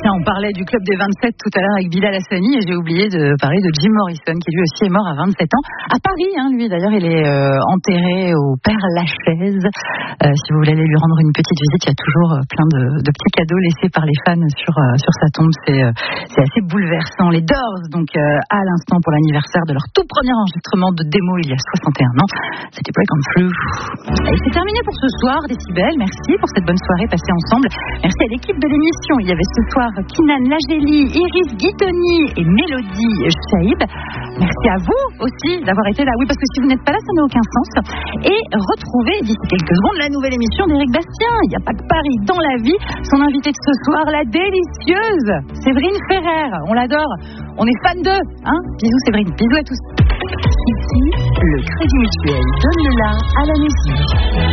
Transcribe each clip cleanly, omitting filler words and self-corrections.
Tiens, on parlait du Club des 27 tout à l'heure avec Bilal Hassani et j'ai oublié de parler de Jim Morrison qui lui aussi est mort à 27 ans. À Paris, lui d'ailleurs, il est enterré au Père-Lachaise. Si vous voulez aller lui rendre une petite visite, il y a toujours plein de petits cadeaux laissés par les fans sur sa tombe. C'est assez bouleversant. Les Doors, donc à l'instant pour l'anniversaire de leur tout premier enregistrement de démo il y a 61 ans. C'était Break on Through. Et c'est terminé pour ce soir, Décibel. Merci pour cette bonne soirée passée ensemble. Merci à l'équipe de l'émission. Il y avait ce soir Kinan Lageli, Iris Guitoni et Mélodie Chaïb. Merci à vous aussi d'avoir été là. Oui, parce que si vous n'êtes pas là, ça n'a aucun sens. Et retrouvez d'ici quelques secondes la nouvelle émission d'Éric Bastien. Il n'y a pas que Paris dans la vie. Son invitée de ce soir, la délicieuse Séverine Ferrer. On l'adore. On est fan d'eux. Bisous Séverine. Bisous à tous. Ici, le Crédit Mutuel donne le la à la musique.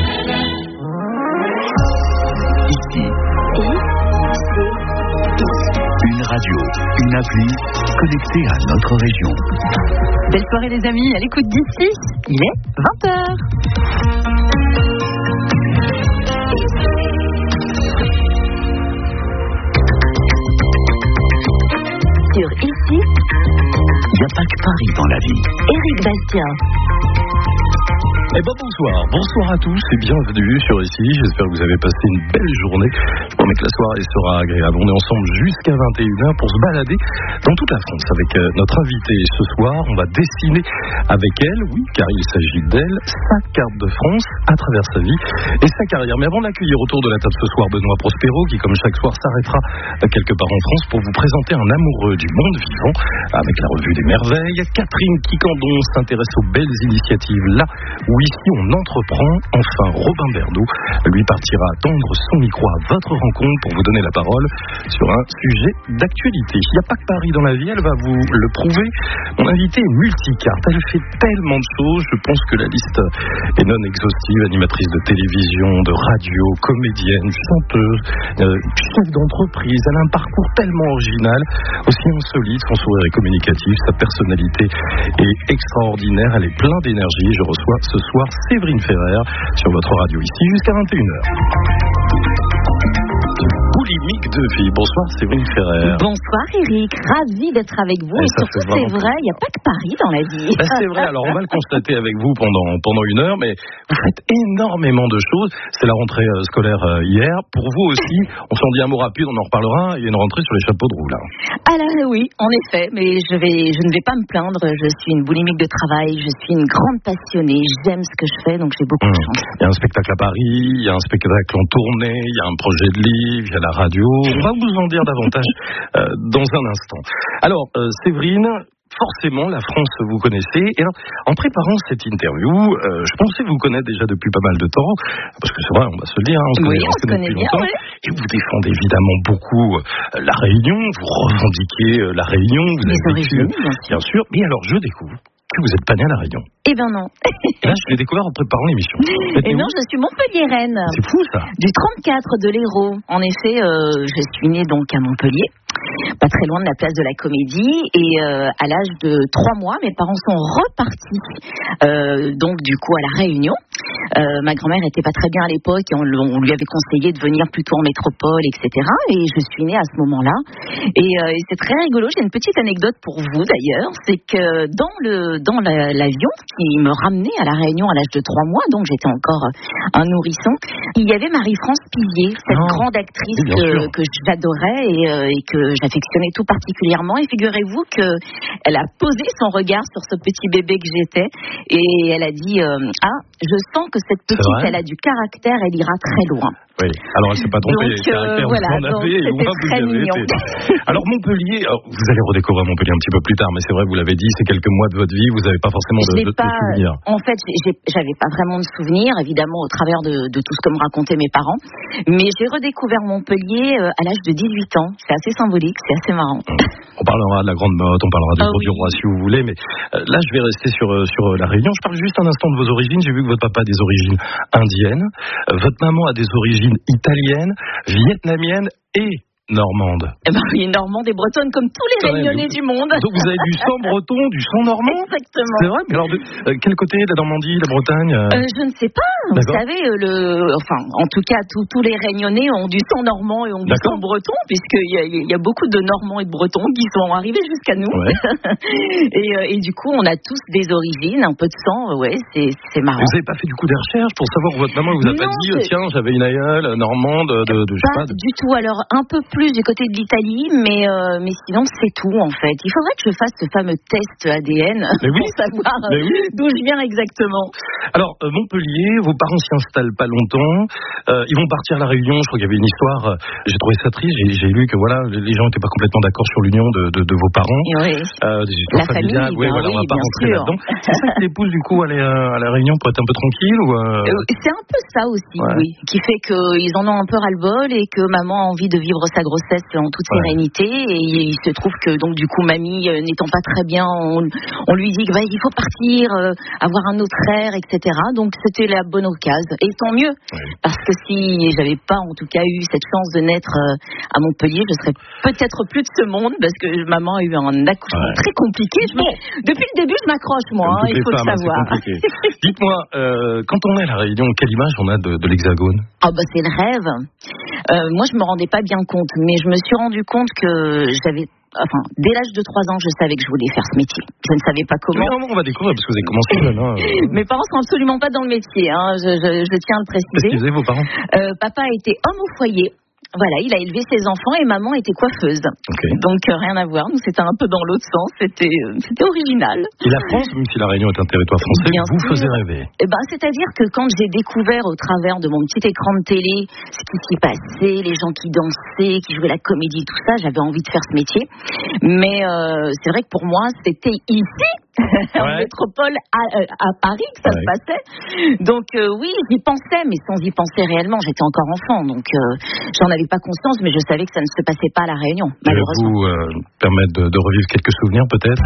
Ici. Une radio, une appli connectée à notre région. Belle soirée les amis, à l'écoute d'ici, il est 20h. Sur Ici, il n'y a pas que Paris dans la vie. Éric Bastien. Bonsoir à tous et bienvenue sur Ici. J'espère que vous avez passé une belle journée. Je promets que la soirée sera agréable. On est ensemble jusqu'à 21h pour se balader dans toute la France avec notre invitée ce soir. On va dessiner avec elle, oui, car il s'agit d'elle, sa carte de France à travers sa vie et sa carrière. Mais avant d'accueillir autour de la table ce soir Benoît Prospero, qui comme chaque soir s'arrêtera quelque part en France pour vous présenter un amoureux du monde vivant avec la revue des merveilles. Catherine Quicandon s'intéresse aux belles initiatives là où ici on entreprend. Enfin, Robin Berdot, lui, partira tendre son micro à votre rencontre pour vous donner la parole sur un sujet d'actualité. Il n'y a pas que Paris dans la vie, elle va vous le prouver. Mon invité est multicarte, elle fait tellement de choses, je pense que la liste est non exhaustive. Animatrice de télévision, de radio, comédienne, chanteuse, chef d'entreprise. Elle a un parcours tellement original, aussi insolite, son sourire est communicatif, sa personnalité est extraordinaire, elle est pleine d'énergie. Je reçois ce soir Séverine Ferrer sur votre radio ici jusqu'à 21h. Boulimique de vie. Bonsoir Séverine Ferrer. Bonsoir Eric, ravi d'être avec vous. Et surtout c'est vrai, il n'y a pas que Paris dans la vie. C'est vrai, alors on va le constater avec vous pendant une heure, mais vous faites énormément de choses. C'est la rentrée scolaire hier. Pour vous aussi, on s'en dit un mot rapide, on en reparlera. Il y a une rentrée sur les chapeaux de roue là. Alors oui, en effet, mais je ne vais pas me plaindre. Je suis une boulimique de travail, je suis une grande passionnée, j'aime ce que je fais, donc j'ai beaucoup de chance. Il y a un spectacle à Paris, il y a un spectacle en tournée, il y a un projet de livre, il y a la radio. On va vous en dire davantage dans un instant. Alors, Séverine, forcément, la France, vous connaissez. Et alors, en préparant cette interview, je pensais vous connaître déjà depuis pas mal de temps, parce que c'est vrai, on va se le dire, on se connaît depuis longtemps. Ouais. Et vous défendez évidemment beaucoup la Réunion, vous revendiquez la Réunion, vous avez vécu, bien sûr. Mais alors, je découvre que vous n'êtes pas né à la Réunion. Eh ben non. Là, je l'ai découvert en préparant l'émission. Et non, je suis Montpelliéraine. C'est fou, ça. Du 34 de l'Hérault. En effet, je suis née donc à Montpellier, pas très loin de la place de la Comédie. Et à l'âge de 3 mois, mes parents sont repartis, donc du coup à la Réunion. Ma grand-mère était pas très bien à l'époque et on lui avait conseillé de venir plutôt en métropole, etc. Et je suis née à ce moment-là. Et c'est très rigolo. J'ai une petite anecdote pour vous d'ailleurs. C'est que dans l'avion qui me ramenait à la Réunion à l'âge de 3 mois, donc j'étais encore un nourrisson, il y avait Marie-France Pillier, cette grande actrice que j'adorais et que j'affectionnais tout particulièrement. Et figurez-vous qu'elle a posé son regard sur ce petit bébé que j'étais et elle a dit je sens que cette petite, elle a du caractère, elle ira très loin. Oui, alors elle ne s'est pas trompée. Donc, voilà, c'était très mignon. Alors Montpellier, vous allez redécouvrir Montpellier un petit peu plus tard, mais c'est vrai, vous l'avez dit, c'est quelques mois de votre vie, vous n'avez pas forcément de souvenirs. En fait, j'avais pas vraiment de souvenirs, évidemment, au travers de tout ce que me racontaient mes parents. Mais j'ai redécouvert Montpellier à l'âge de 18 ans. C'est assez symbolique, c'est assez marrant. On parlera de la Grande Motte, on parlera des gros du roi si vous voulez, mais là je vais rester sur la Réunion. Je parle juste un instant de vos origines. J'ai vu que votre papa a des origines indiennes, votre maman a des origines italiennes, vietnamiennes et normande. Eh ben oui, normande et bretonne comme tous les réunionnais du monde. Donc vous avez du sang breton, du sang normand. Exactement. C'est vrai, mais alors quel côté, la Normandie, la Bretagne Je ne sais pas. Vous savez, en tout cas, tous les réunionnais ont du sang normand et ont du sang breton, puisqu'il y a beaucoup de Normands et de Bretons qui sont arrivés jusqu'à nous. Ouais. et du coup, on a tous des origines, un peu de sang. Ouais, c'est marrant. Vous n'avez pas fait du coup des recherches pour savoir où votre maman vous a pas dit tiens, j'avais une aïeule normande je sais pas. Du tout. Alors un peu plus du côté de l'Italie, mais sinon c'est tout en fait. Il faudrait que je fasse ce fameux test ADN pour savoir d'où je viens exactement. Alors Montpellier, vos parents s'y installent pas longtemps. Ils vont partir à la Réunion. Je crois qu'il y avait une histoire. J'ai trouvé ça triste. J'ai lu que voilà, les gens n'étaient pas complètement d'accord sur l'union de vos parents. Oui. Des histoires familiales. Oui, voilà, on va pas rentrer là-dedans. C'est ça que l'épouse du coup aller à la Réunion pour être un peu tranquille ou C'est un peu ça aussi, oui, qui fait qu'ils en ont un peu ras-le-bol et que maman a envie de vivre sa grossesse en toute sérénité. Et il se trouve que donc du coup mamie n'étant pas très bien, on lui dit qu'il faut partir, avoir un autre air, etc. Donc c'était la bonne occasion. Et tant mieux, parce que si j'avais pas en tout cas eu cette chance de naître à Montpellier, je serais peut-être plus de ce monde, parce que maman a eu un accouchement très compliqué. Depuis le début, je m'accroche moi, il faut le savoir. Dites-moi, quand on est à la Réunion, quelle image on a de l'Hexagone? C'est le rêve. Moi, je me rendais pas bien compte, mais je me suis rendu compte que dès l'âge de 3 ans, je savais que je voulais faire ce métier. Je ne savais pas comment. Oui, on va découvrir parce que vous avez commencé jeune. Mes parents sont absolument pas dans le métier, je tiens à le préciser. Qu'est-ce qu'ils faisaient, vos parents? Papa était homme au foyer. Voilà, il a élevé ses enfants et maman était coiffeuse. Donc rien à voir, nous c'était un peu dans l'autre sens, c'était original. Et la France, même si la Réunion est un territoire français, vous faisait rêver? C'est-à-dire que quand j'ai découvert au travers de mon petit écran de télé ce qui s'y passait, les gens qui dansaient, qui jouaient la comédie, tout ça, j'avais envie de faire ce métier. Mais c'est vrai que pour moi, c'était ici, en métropole, à Paris, que ça se passait. Donc oui, j'y pensais, mais sans y penser réellement. J'étais encore enfant, donc j'en avais pas conscience, mais je savais que ça ne se passait pas à La Réunion, malheureusement. Je vais vous permettre de revivre quelques souvenirs, peut-être.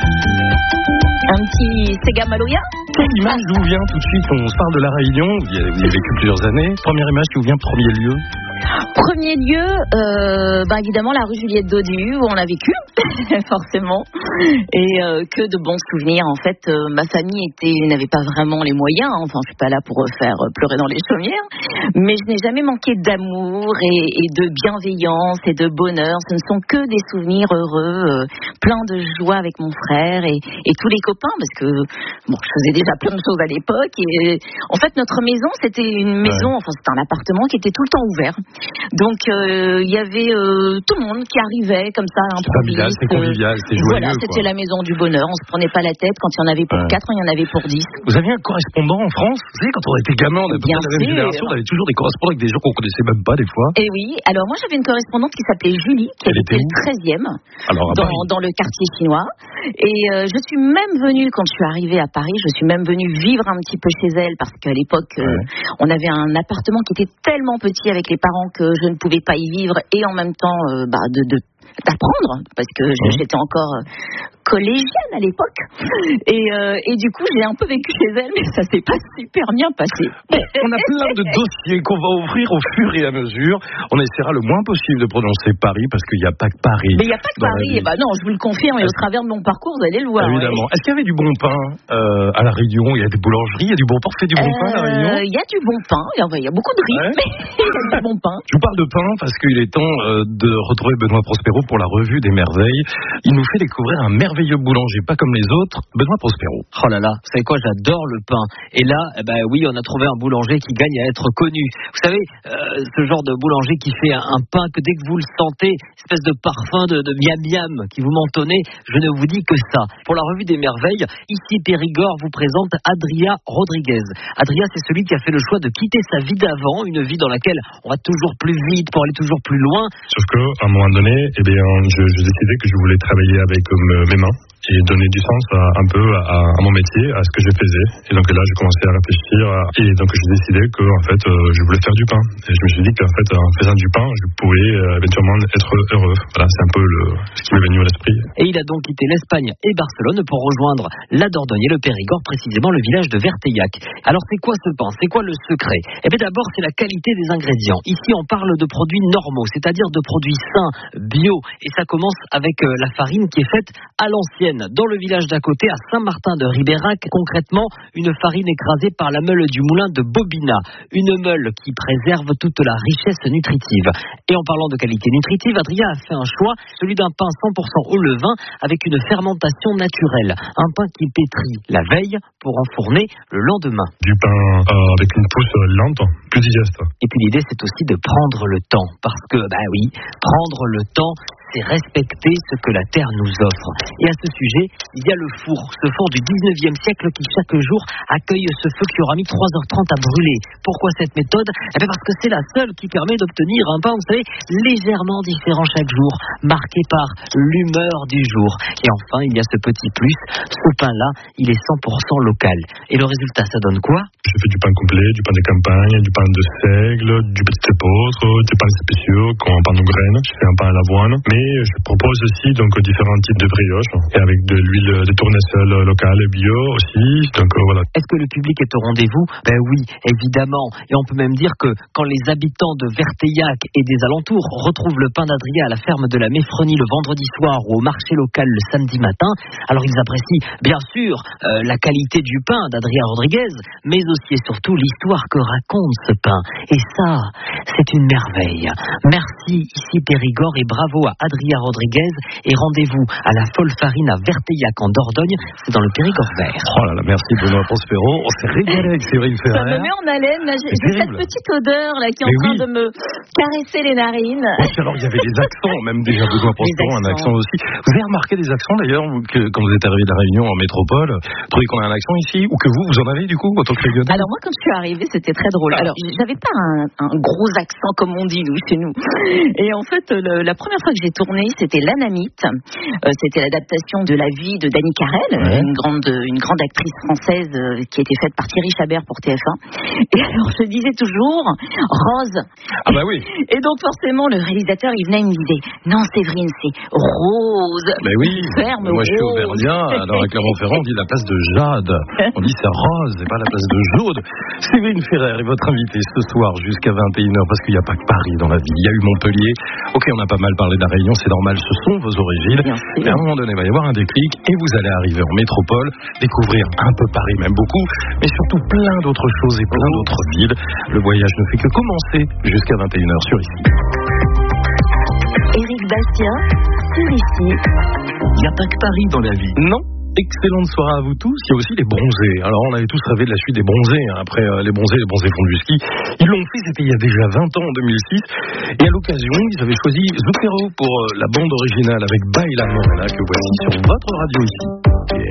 Un petit Sega Maloya. Quelle image vous vient tout de suite? On se parle de La Réunion, vous y avez vécu plusieurs années. Première image qui vous vient, premier lieu? Premier lieu, évidemment la rue Juliette Dodu où on a vécu, forcément, et que de bons souvenirs. En fait, ma famille n'avait pas vraiment les moyens. Enfin, je suis pas là pour faire pleurer dans les chaumières, mais je n'ai jamais manqué d'amour et de bienveillance et de bonheur. Ce ne sont que des souvenirs heureux, plein de joie avec mon frère et tous les copains, parce que je faisais déjà plein de choses à l'époque. Et en fait, notre maison, c'était une maison, c'était un appartement qui était tout le temps ouvert. Donc il y avait tout le monde qui arrivait comme ça à l'improviste. C'est convivial, c'est joyeux. Voilà, c'était la maison du bonheur. On se prenait pas la tête quand il y en avait pour 4, il y en avait pour 10. Vous aviez un correspondant en France? Vous savez, quand on était gamin, on avait la même génération, on avait toujours des correspondants avec des gens qu'on connaissait même pas des fois. Et oui, alors moi j'avais une correspondante qui s'appelait Julie, qui était le 13e dans le quartier chinois. Et je suis même venue, quand je suis arrivée à Paris, je suis même venue vivre un petit peu chez elle, parce qu'à l'époque on avait un appartement qui était tellement petit avec les parents que je ne pouvais pas y vivre, et en même temps d'apprendre, parce que j'étais encore collégienne à l'époque, et du coup j'ai un peu vécu chez elle, mais ça s'est pas super bien passé. On a plein de dossiers qu'on va ouvrir au fur et à mesure. On essaiera le moins possible de prononcer Paris, parce qu'il n'y a pas que Paris. Mais il n'y a pas que Paris, non, je vous le confirme, et au travers de mon parcours vous allez le voir. Évidemment. Est-ce qu'il y avait du bon pain à La Réunion? Il y a des boulangeries, il y a du bon pain. On fait du bon pain à La Réunion? Il y a du bon pain, il y a beaucoup de riz, mais il y a du bon pain. Je vous parle de pain parce qu'il est temps de retrouver Benoît Prospero pour la revue des merveilles. Il nous fait découvrir un merveilleux boulanger, pas comme les autres, Benoît Prospero. Oh là là, vous savez quoi, j'adore le pain. Et là, oui, on a trouvé un boulanger qui gagne à être connu. Vous savez, ce genre de boulanger qui fait un pain que dès que vous le sentez, espèce de parfum de miam-miam qui vous mentonnez, je ne vous dis que ça. Pour la revue des merveilles, ici Périgord vous présente Adria Rodriguez. Adria, c'est celui qui a fait le choix de quitter sa vie d'avant, une vie dans laquelle on va toujours plus vite pour aller toujours plus loin. Sauf qu'à un moment donné, je décidais que je voulais travailler avec mes mains. j'ai donné du sens un peu à mon métier, à ce que je faisais. Et donc là, j'ai commencé à réfléchir et donc j'ai décidé que en fait, je voulais faire du pain. Et je me suis dit qu'en fait, en faisant du pain, je pouvais éventuellement être heureux. Voilà, c'est un peu ce qui m'est venu à l'esprit. Et il a donc quitté l'Espagne et Barcelone pour rejoindre la Dordogne et le Périgord, précisément le village de Verteillac. Alors c'est quoi ce pain? C'est quoi le secret? Eh bien d'abord, c'est la qualité des ingrédients. Ici, on parle de produits normaux, c'est-à-dire de produits sains, bio. Et ça commence avec la farine qui est faite à l'ancienne. Dans le village d'à côté, à Saint-Martin de Ribérac, concrètement, une farine écrasée par la meule du moulin de Bobina. Une meule qui préserve toute la richesse nutritive. Et en parlant de qualité nutritive, Adrien a fait un choix, celui d'un pain 100% au levain avec une fermentation naturelle. Un pain qui pétrit la veille pour enfourner le lendemain. Du pain avec une pousse lente, plus digeste. Et puis l'idée, c'est aussi de prendre le temps. Parce que, prendre le temps, c'est respecter ce que la terre nous offre. Et à ce sujet, il y a le four, ce four du 19e siècle qui chaque jour accueille ce feu qui aura mis 3h30 à brûler. Pourquoi cette méthode? Parce que c'est la seule qui permet d'obtenir un pain, vous savez, légèrement différent chaque jour, marqué par l'humeur du jour. Et enfin, il y a ce petit plus, ce pain-là, il est 100% local. Et le résultat, ça donne quoi? Je fais du pain complet, du pain de campagne, du pain de seigle, du petit épeautre, des pains spéciaux, comme un pain de graines. Je fais un pain à l'avoine. Mais je propose aussi donc différents types de brioches et avec de l'huile de tournesol locale et bio aussi. Donc voilà. Est-ce que le public est au rendez-vous? Oui, évidemment. Et on peut même dire que quand les habitants de Verteillac et des alentours retrouvent le pain d'Adrien à la ferme de la Méfronie le vendredi soir ou au marché local le samedi matin, alors ils apprécient bien sûr la qualité du pain d'Adrien Rodriguez, mais aussi et surtout l'histoire que raconte ce pain. Et ça, c'est une merveille. Merci ici Périgord et bravo à Adrien Rodriguez et rendez-vous à la Folle Farine à Verteillac en Dordogne, c'est dans le Périgord vert. Oh là là, merci Benoît Prospero, on s'est régalé avec Séverine Ferrer. Ça me met en haleine, là, j'ai cette petite odeur là qui est en train de me caresser les narines. Alors il y avait des accents, même déjà Benoît Prospero, un accent aussi. Vous avez remarqué des accents d'ailleurs, quand vous êtes arrivé de la Réunion en métropole, vous trouvez qu'on a un accent ici, ou que vous en avez du coup, en tant que régional? Alors moi quand je suis arrivée, c'était très drôle. Alors j'avais pas un gros accent comme on dit nous, chez nous. Et en fait, la première fois que j'ai tourné, c'était L'Anamite. C'était l'adaptation de la vie de Dany Carrel, une grande actrice française qui a été faite par Thierry Chabert pour TF1. Et alors je disais toujours Rose. Ah bah oui. Et donc forcément le réalisateur il venait, il me disait non Séverine c'est Rose. Mais oui. Ferme moi Rose. Je suis auvergnat, alors à Clermont-Ferrand on dit la place de Jade. On dit c'est Rose, c'est pas la place de Jaude. Séverine Ferrer est votre invitée ce soir jusqu'à 21h parce qu'il n'y a pas que Paris dans la vie. Il y a eu Montpellier. Ok, on a pas mal parlé de la Réunion, c'est normal, ce sont vos origines. Mais à un moment donné, il va y avoir un déclic et vous allez arriver en métropole, découvrir un peu Paris, même beaucoup, mais surtout plein d'autres choses et plein d'autres villes. Le voyage ne fait que commencer jusqu'à 21h sur ici. Éric Bastien, sur ici. Il n'y a pas que Paris dans la vie. Non. Excellente soirée à vous tous. Il y a aussi les bronzés. Alors, on avait tous rêvé de la suite des bronzés. Après les bronzés font du ski. Ils l'ont fait, c'était il y a déjà 20 ans, en 2006. Et à l'occasion, ils avaient choisi Zucchero pour la bande originale avec Baila Morena que voici sur votre radio ici.